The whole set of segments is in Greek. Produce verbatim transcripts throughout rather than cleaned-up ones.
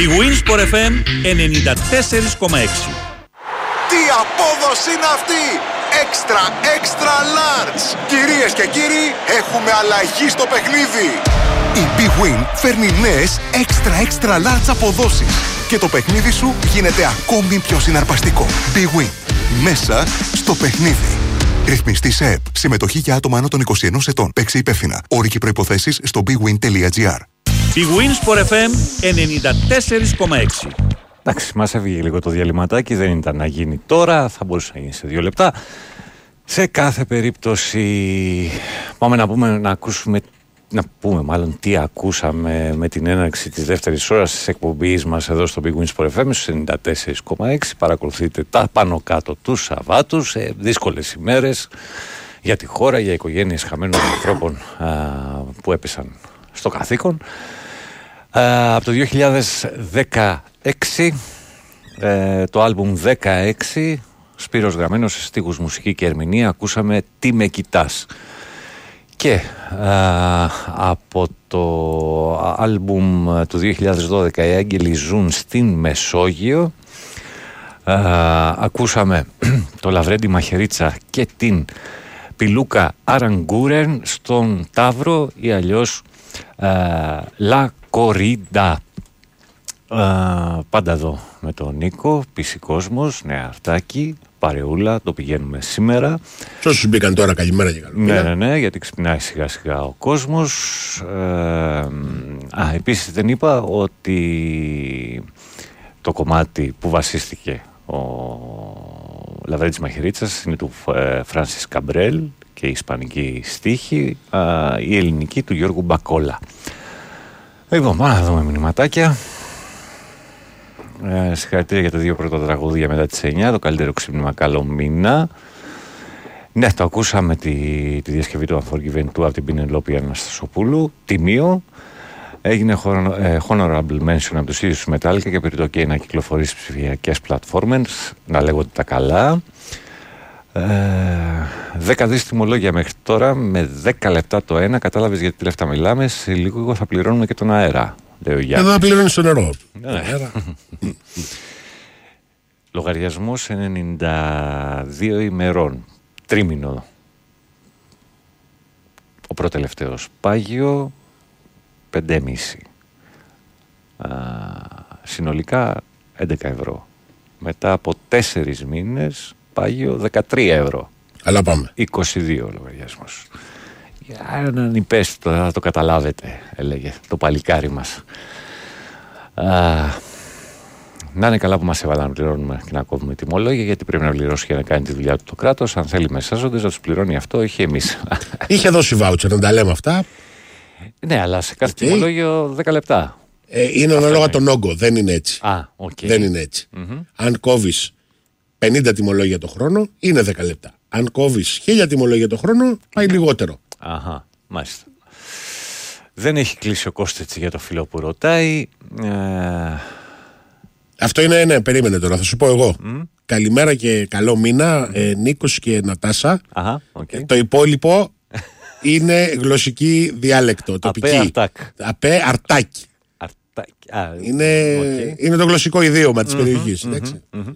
Η Winsport εφ εμ ενενήντα τέσσερα κόμμα έξι. Τι απόδοση είναι αυτή! Έξτρα, έξτρα large! Κυρίες και κύριοι, έχουμε αλλαγή στο παιχνίδι! Η Big Win φέρνει νέες έξτρα, έξτρα large αποδόσεις και το παιχνίδι σου γίνεται ακόμη πιο συναρπαστικό. Big Win. Μέσα στο παιχνίδι. Ρυθμιστή σε ΕΠ. Συμμετοχή για άτομα άνω των είκοσι ενός ετών. Παίξε υπεύθυνα. Όροι και προϋποθέσεις στο big win τελεία gr. Η Winsport εφ εμ ενενήντα τέσσερα κόμμα έξι. Εντάξει, μας έφυγε λίγο το διαλυματάκι, δεν ήταν να γίνει τώρα, θα μπορούσε να γίνει σε δύο λεπτά. Σε κάθε περίπτωση, πάμε να πούμε, να ακούσουμε, να πούμε μάλλον τι ακούσαμε με την έναρξη της δεύτερης ώρας της εκπομπής μας εδώ στο Big Winsport εφ εμ στους ενενήντα τέσσερα κόμμα έξι. Παρακολουθείτε τα πάνω κάτω τους Σαββάτους, σε δύσκολες ημέρες για τη χώρα, για οικογένειες χαμένων ανθρώπων α, που έπεσαν στο καθήκον. Α, από το δύο χιλιάδες δεκαέξι, ε, το άλμπουμ δεκαέξι, Σπύρος Γραμμένος σε στίχους, μουσική και ερμηνεία, ακούσαμε «Τι με κοιτάς». Και α, από το άλμπουμ του δύο χιλιάδες δώδεκα «Οι Άγγελοι ζουν στην Μεσόγειο», α, ακούσαμε το Λαβρέντι Μαχαιρίτσα και την Πιλούκα Αραγκούρεν στον Ταύρο ή αλλιώς Λα Κορίντα. Πάντα εδώ με τον Νίκο, Πίση Κόσμος, Νέα Αρτάκη, παρεούλα, το πηγαίνουμε σήμερα. Σε όσους μπήκαν τώρα, καλημέρα και καλημέρα. Ναι, ναι, ναι, γιατί ξυπνάει σιγά σιγά ο κόσμος. Ε, α, επίσης δεν είπα ότι το κομμάτι που βασίστηκε ο Λαβρέντης Μαχαιρίτσας είναι του Φράνσις Καμπρέλ και η ισπανική στίχη, α, η ελληνική του Γιώργου Μπακόλα. Λοιπόν, πάμε να δούμε μηνυματάκια. Ε, συγχαρητήρια για τα δύο πρώτα τραγούδια μετά τις εννιά. Το καλύτερο ξύπνημα, καλό μήνα. Ναι, το ακούσαμε τη, τη διασκευή του Unforgiven του από την Πινελόπη Αναστασοπούλου. Τιμίο. Έγινε ε, honorable mention από τους ίδιους του Metallica και περί το OK να κυκλοφορήσει στις ψηφιακές πλατφόρμες, να λέγονται τα καλά. Ε, δέκα δις τιμολόγια μέχρι τώρα, με δέκα λεπτά το ένα. Κατάλαβες γιατί τι λεφτά μιλάμε. Σε λίγο θα πληρώνουμε και τον αέρα. Εδώ θα πληρώνεις το νερό. Ναι. Λογαριασμός ενενήντα δύο ημερών. Τρίμηνο. Ο προτελευταίος. Πάγιο πέντε κόμμα πέντε. Συνολικά έντεκα ευρώ. Μετά από τέσσερις μήνες πάγιο δεκατρία ευρώ. Αλλά πάμε. είκοσι δύο λογαριασμός. Αν υπέστη, θα το καταλάβετε, έλεγε το παλικάρι μας. Α, να είναι καλά που μας έβαλαν να πληρώνουμε και να κόβουμε τιμολόγια, γιατί πρέπει να πληρώσει για να κάνει τη δουλειά του το κράτος. Αν θέλει μεσάζοντες να τους πληρώνει αυτό, είχε εμείς. Είχε δώσει βάουτσερ, να τα λέμε αυτά. Ναι, αλλά σε κάθε okay. τιμολόγιο δέκα λεπτά. Ε, είναι ανάλογα τον όγκο, δεν είναι έτσι. Α, okay. Δεν είναι έτσι. Mm-hmm. Αν κόβεις πενήντα τιμολόγια το χρόνο, είναι δέκα λεπτά. Αν κόβεις χίλια τιμολόγια το χρόνο, πάει λιγότερο. Αχα, μάλιστα. Δεν έχει κλείσει ο Κώστας για το φίλο που ρωτάει. Ε... Αυτό είναι, ναι, περίμενε τώρα, θα σου πω εγώ. Mm. Καλημέρα και καλό μήνα, mm. ε, Νίκος και Νατάσα. Αχα, okay. ε, το υπόλοιπο είναι γλωσσική διάλεκτο, τοπική. Απέ αρτάκ. Απέ αρτάκι. Αρτάκι. Α, είναι, okay. είναι το γλωσσικό ιδίωμα της mm-hmm, περιοχής. Mm-hmm, mm-hmm.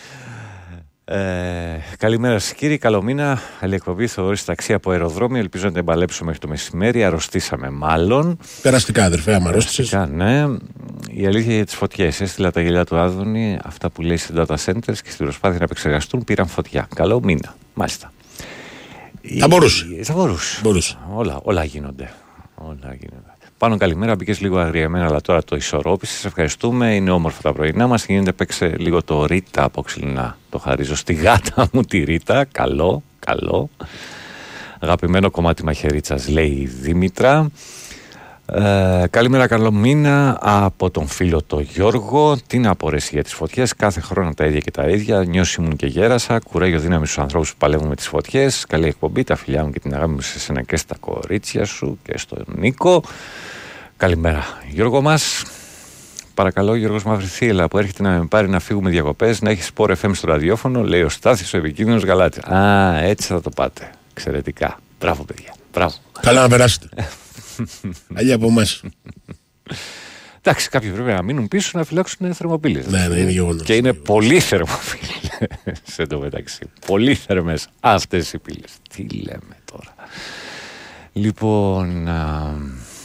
Ε, καλημέρα σας κύριοι, καλό μήνα. Άλλη εκπομπή, Θοδωρής ταξί από αεροδρόμιο. Ελπίζω να την εμπαλέψω μέχρι το μεσημέρι. Αρρωστήσαμε μάλλον. Περαστικά, αδερφέ, άμα αρρώστησες. Ναι. Η αλήθεια για τις φωτιές. Έστειλα τα γελιά του Άδωνη, αυτά που λέει σε data centers και στην προσπάθεια να επεξεργαστούν πήραν φωτιά. Καλό μήνα. Μάλιστα. Θα μπορούσε. Θα μπορούσε. μπορούσε. Όλα, όλα γίνονται. Όλα γίνονται. Πάνω καλημέρα, μπήκες λίγο αγριεμένα, αλλά τώρα το ισορρόπησες. Σε ευχαριστούμε. Είναι όμορφα τα πρωινά μας. Γίνεται, παίξε λίγο το Ρίτα από Ξυλινά. Το χαρίζω στη γάτα μου τη Ρίτα. Καλό, καλό. Αγαπημένο κομμάτι μαχαιρίτσας, λέει η Δήμητρα. Ε, καλημέρα, καλό μήνα από τον φίλο το Γιώργο. Τι απορρέσει για τις φωτιές. Κάθε χρόνο τα ίδια και τα ίδια. Νιώσει ήμουν και γέρασα. Κουράγιο δύναμη στους ανθρώπους που παλεύουν με τις φωτιές. Καλή εκπομπή. Τα φιλιά μου και την αγάπη μου σε σένα και στα κορίτσια σου και στον Νίκο. Καλημέρα, Γιώργο μας. Παρακαλώ, Γιώργος Μαυριθύελα που έρχεται να με πάρει να φύγουμε διακοπές, να έχει Sport εφ εμ στο ραδιόφωνο, λέει ο Στάθης ο επικίνδυνος Γαλάτης. Α, έτσι θα το πάτε. Εξαιρετικά. Μπράβο, παιδιά. Μπράβο. Καλά να περάσετε. Αλλιώς από εμάς. Εντάξει, κάποιοι πρέπει να μείνουν πίσω να φυλάξουν θερμοπύλες. Ναι, ναι, είναι γεγονός. Και είναι πολύ θερμοπύλες σε το μεταξύ. Πολύ θερμές αυτές οι πύλες. Τι λέμε τώρα. Λοιπόν, α,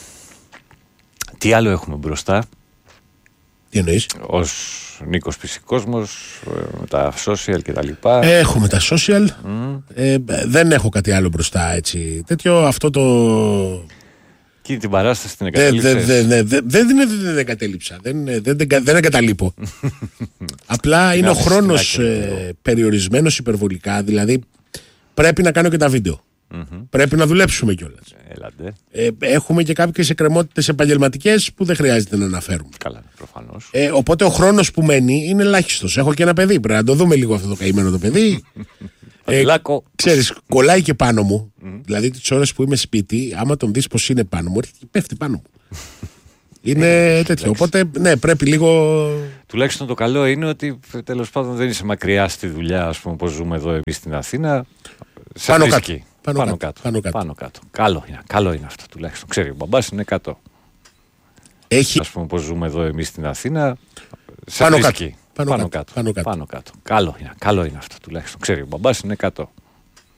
τι άλλο έχουμε μπροστά. Τι εννοείς? Ως Νίκος Πισικόσμος, με τα social και τα λοιπά. Έχουμε τα social. Mm. Ε, δεν έχω κάτι άλλο μπροστά έτσι. Τέτοιο αυτό το... Εκείνη την παράσταση την εγκατέλειψες. Δεν δε, δε, δε, δε, δε, δε εγκατέλειψα. Δεν, δεν, δεν, δεν εγκαταλείπω. Απλά είναι ο χρόνος ε, περιορισμένος υπερβολικά. Δηλαδή πρέπει να κάνω και τα βίντεο. Mm-hmm. Πρέπει να δουλέψουμε κιόλας. Ε, έχουμε και κάποιες εκκρεμότητες επαγγελματικές που δεν χρειάζεται να αναφέρουμε. Καλά, προφανώς. Ε, οπότε ο χρόνος που μένει είναι ελάχιστος. Έχω και ένα παιδί. Πρέπει να το δούμε λίγο αυτό το καημένο το παιδί. ε, ξέρεις, κολλάει και πάνω μου. Mm. Δηλαδή τις ώρες που είμαι σπίτι, άμα τον δεις πως είναι πάνω μου, πέφτει πάνω μου. Είναι τέτοιο. Οπότε ναι, πρέπει λίγο. Τουλάχιστον το καλό είναι ότι τέλος πάντων δεν είσαι μακριά στη δουλειά, ας πούμε, όπως ζούμε εδώ εμείς στην Αθήνα. Σε πάνω κάτω. Πάνω, πάνω, κάτω, πάνω, κάτω. πάνω κάτω. Καλό είναι, καλό είναι αυτό τουλάχιστον. Ξέρει, ο μπαμπάς είναι κάτω. Έχει... Ας πούμε πως ζούμε εδώ εμείς στην Αθήνα. Σε πάνω, κάτω. Πάνω, πάνω, κάτω. κάτω. πάνω κάτω. Πάνω κάτω. Καλό είναι, καλό είναι αυτό τουλάχιστον. Ξέρει, ο μπαμπάς είναι κάτω.